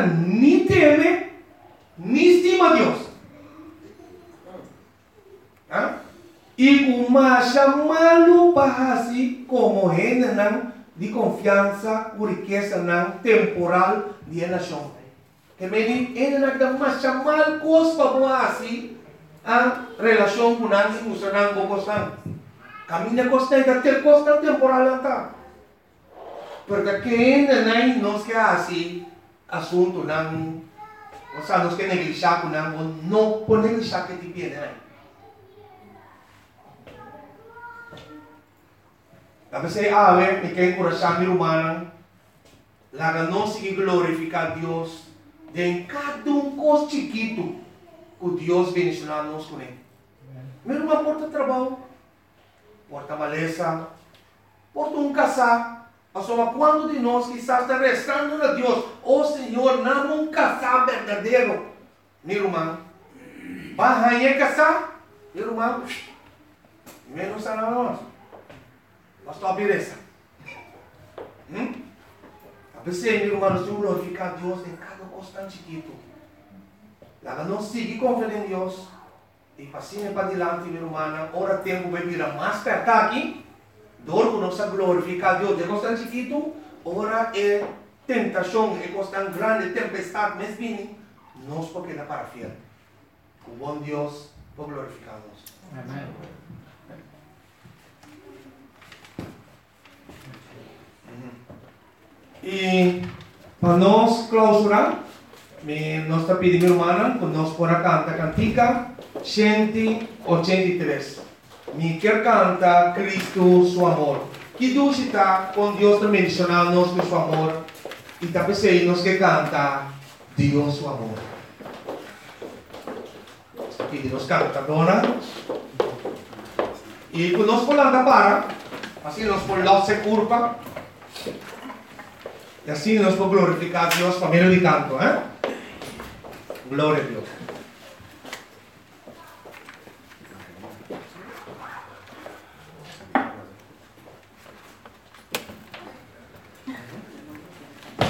ni teme, ni estima a Dios. E o macha malo bahasi como renan de confiança, o riqueza não temporal de nação. Que me diz, não macha mal coisa bahasi a relação com nós e usa não gostam. Caminha costa e ter costa temporal anta. Porque quem não quer assim assunto não, ou seja, nós quer negligenciar com não pode negligenciar que te pede não. Tapi saya awet, me encorajar mi humana, laga não se glorificar Deus, de cada coisa chiquito, que Deus bendicionar nós com ele. Meu irmão porta trabalho, porta maleza, porta casar. Mas quando de nós que está restando a Deus, Senhor, não casar verdadeiro, meu irmão, vai casar, meu irmão, menos a nós. Mas tu abriresa. A pessoa, meu irmão, nós glorificar a Deus em cada coisa chiquito. Lá não siga confiando em Deus. E passinha para diante, meu irmão, ora tempo vai virar mais perto aqui. Dor que nós glorificar a Deus de coisa chiquito, ora é tentação, é coisa grande, tempestade, mas vini, nós porque dá para fiel. O bom Deus por glorificar-nos. Amém. E para nós clausurar, nós está pedindo, irmã, que nós por cantar cantica 183. Me quer cantar Cristo, seu amor. Que Deus está com Deus também mencionando com seu amor. E está pensando nós que canta Deus, seu amor. Aqui nós canta, dona. E quando nós falamos para, assim nós falamos se curva. E assim nós podemos glorificar a Deus por meio de canto, Glória a Deus.